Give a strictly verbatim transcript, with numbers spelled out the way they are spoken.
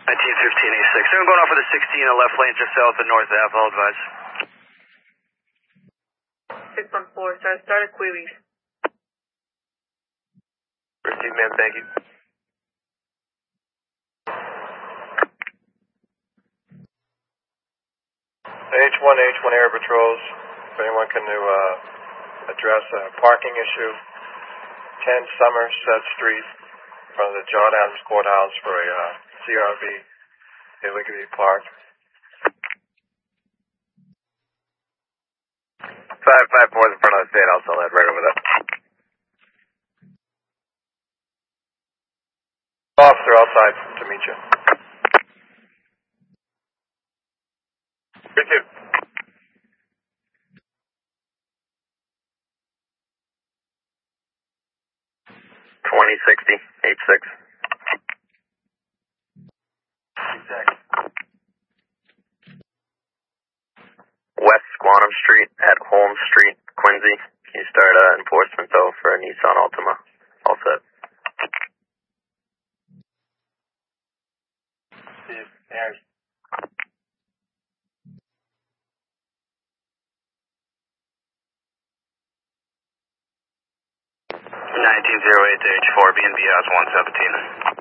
nineteen fifteen A six. I'm going off with a sixteen, a left lane just south of North Ave, I'll advise. six one four, start, start at Queries. Receive, ma'am, thank you. H one, H one Air Patrols, if anyone can uh, address a parking issue, ten Somerset Street, in front of the John Adams Courthouse for a uh, C R V illegally parked. five five four is in front of the State House, I'll head right over there. Officer outside to meet you. Thank you. twenty sixty, H six. West Squantum Street at Holmes Street, Quincy. Can you start uh, enforcement though for a Nissan Altima? All set. There's nineteen oh eight to H four, B and B house one seventeen.